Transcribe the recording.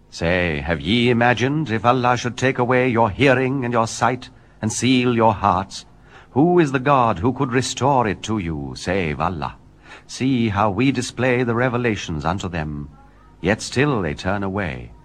Say, have ye imagined, if Allah should take away your hearing and your sight, and seal your hearts, who is the God who could restore it to you, save Allah? See how we display the revelations unto them, yet still they turn away.